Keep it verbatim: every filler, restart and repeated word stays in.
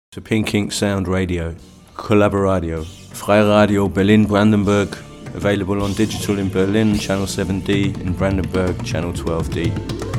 to Pink Ink Sound Radio, Collaboradio, Freiradio Berlin-Brandenburg, available on digital in Berlin, channel seven D, in Brandenburg, channel twelve D.